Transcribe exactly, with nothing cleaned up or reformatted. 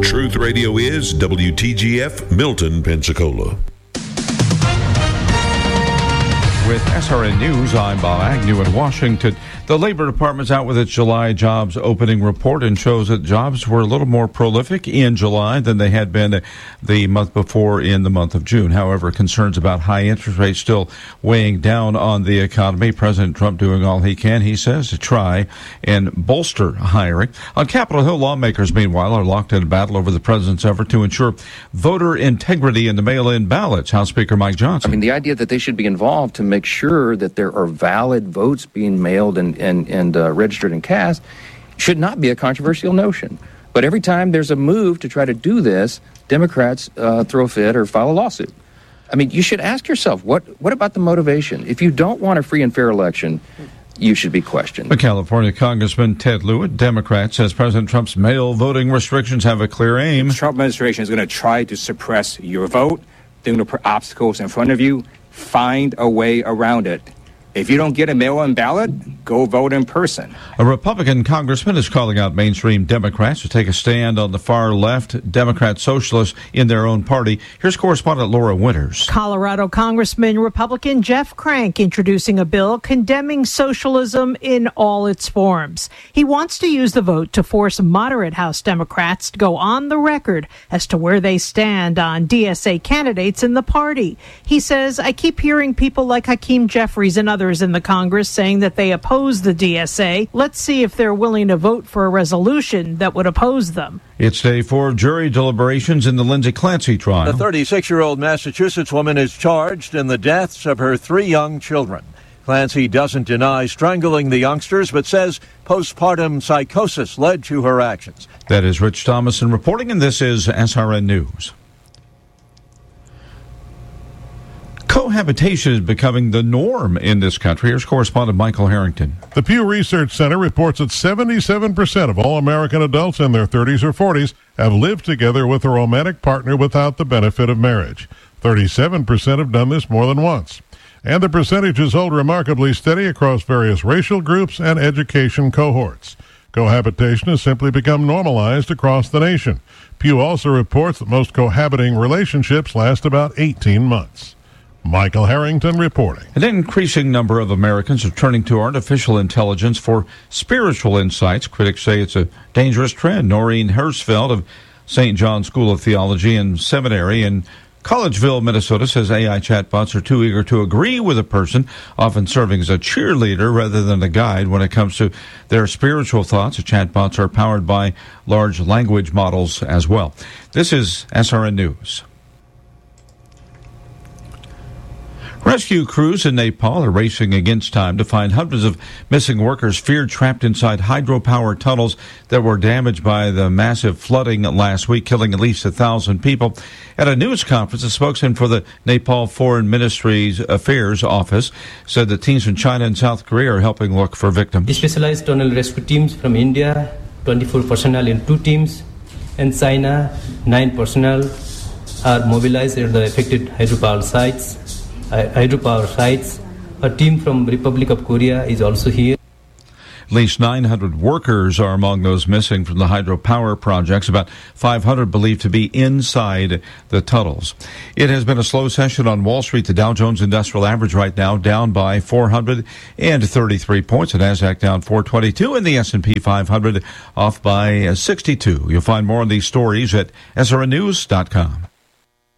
Truth Radio is W T G F, Milton, Pensacola. With S R N News, I'm Bob Agnew in Washington. The Labor Department's out with its July jobs opening report and shows that jobs were a little more prolific in July than they had been the month before in the month of June. However, concerns about high interest rates still weighing down on the economy. President Trump doing all he can, he says, to try and bolster hiring. On Capitol Hill, lawmakers, meanwhile, are locked in a battle over the president's effort to ensure voter integrity in the mail-in ballots. House Speaker Mike Johnson. I mean, the idea that they should be involved to make sure that there are valid votes being mailed and and, and uh, registered and cast should not be a controversial notion. But every time there's a move to try to do this, Democrats uh, throw a fit or file a lawsuit. I mean, you should ask yourself, what what about the motivation? If you don't want a free and fair election, you should be questioned. The California Congressman Ted Lewitt, Democrat, says President Trump's mail voting restrictions have a clear aim. The Trump administration is going to try to suppress your vote. They're going to put obstacles in front of you. Find a way around it. If you don't get a mail-in ballot, go vote in person. A Republican congressman is calling out mainstream Democrats to take a stand on the far left Democrat socialists in their own party. Here's correspondent Laura Winters. Colorado Congressman Republican Jeff Crank introducing a bill condemning socialism in all its forms. He wants to use the vote to force moderate House Democrats to go on the record as to where they stand on D S A candidates in the party. He says, I keep hearing people like Hakeem Jeffries and others in the Congress saying that they oppose the D S A. Let's see if they're willing to vote for a resolution that would oppose them. It's day four of jury deliberations in the Lindsay Clancy trial. The thirty-six-year-old Massachusetts woman is charged in the deaths of her three young children. Clancy doesn't deny strangling the youngsters, but says postpartum psychosis led to her actions. That is Rich Thomason reporting, and this is S R N News. Cohabitation is becoming the norm in this country. Here's correspondent Michael Harrington. The Pew Research Center reports that seventy-seven percent of all American adults in their thirties or forties have lived together with a romantic partner without the benefit of marriage. thirty-seven percent have done this more than once. And the percentages hold remarkably steady across various racial groups and education cohorts. Cohabitation has simply become normalized across the nation. Pew also reports that most cohabiting relationships last about eighteen months. Michael Harrington reporting. An increasing number of Americans are turning to artificial intelligence for spiritual insights. Critics say it's a dangerous trend. Noreen Hersfeld of Saint John's School of Theology and Seminary in Collegeville, Minnesota, says A I chatbots are too eager to agree with a person, often serving as a cheerleader rather than a guide when it comes to their spiritual thoughts. The chatbots are powered by large language models as well. This is S R N News. Rescue crews in Nepal are racing against time to find hundreds of missing workers feared trapped inside hydropower tunnels that were damaged by the massive flooding last week, killing at least a thousand people. At a news conference, a spokesman for the Nepal Foreign Ministry's Affairs Office said that teams from China and South Korea are helping look for victims. Specialized tunnel rescue teams from India, twenty-four personnel in two teams, and China, nine personnel are mobilized at the affected hydropower sites. hydropower sites. A team from Republic of Korea is also here. At least nine hundred workers are among those missing from the hydropower projects, about five hundred believed to be inside the tunnels. It has been a slow session on Wall Street. The Dow Jones Industrial Average right now down by four hundred thirty-three points. The NASDAQ down four twenty-two, and the S and P five hundred off by sixty-two. You'll find more on these stories at S R N news dot com.